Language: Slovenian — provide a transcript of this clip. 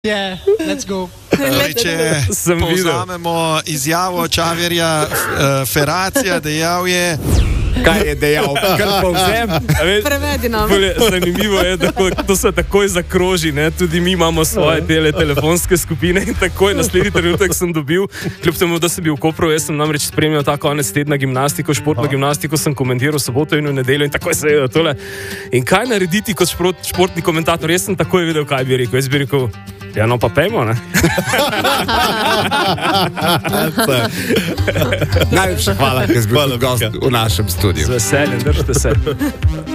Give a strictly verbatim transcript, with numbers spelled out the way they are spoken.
Yeah, let's go. Torej, če povzamemo izjavo Čaverja Feracija, dejal je... Kaj je dejal? Kar povzem? Prevedi nam. Zanimivo je, da to se takoj zakroži, ne? Tudi mi imamo svoje tele telefonske skupine in takoj naslednji trenutek sem dobil, kljub temu, da sem bil v Kopru, jaz sem namreč spremljal ta konec tedna gimnastiko, športno gimnastiko sem komentiral soboto in v nedeljo in takoj se je tole. In kaj narediti kot šport, športni komentator? Jaz sem takoj videl, kaj bi rekel. Jaz bi rekel, ja, no pa pejmo, ne? Najlepša hvala, ker si bil gost v našem studiu. Z veseljem, držite se.